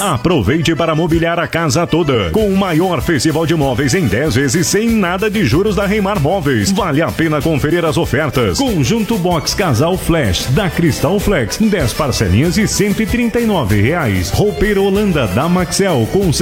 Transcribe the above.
Aproveite para mobiliar a casa toda com o maior festival de móveis em 10 vezes sem nada de juros da Reimar Móveis. Vale a pena conferir as ofertas. Conjunto Box Casal Flash da Cristal Flex, 10 parcelinhas de R$ 139. Roupeiro Holanda da Maxel com